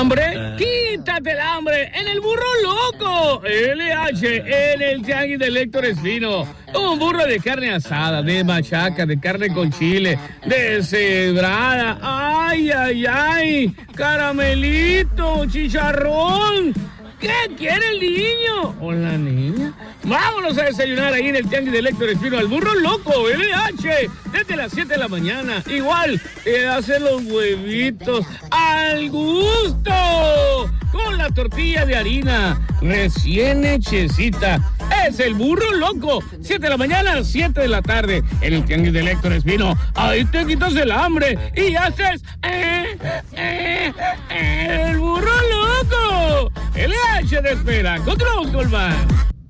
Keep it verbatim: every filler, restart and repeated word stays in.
hambre? Quítate el hambre en el burro loco. L H en el tianguis del Héctor Espino. Un burro de carne asada, de machaca, de carne con chile, deshebrada. Ay, ay, ay. Caramelito, chicharrón. ¿Qué quiere el niño o la niña? Vámonos a desayunar ahí en el tianguis del Héctor Espino al burro loco, L H, desde las siete de la mañana. Igual, eh, hacer los huevitos al gusto, con la tortilla de harina recién hechecita. Es el burro loco, siete de la mañana, siete de la tarde, en el tianguis del Héctor Espino. Ahí te quitas el hambre y haces eh, eh, eh, el burro loco. L H de espera. Continuamos con más.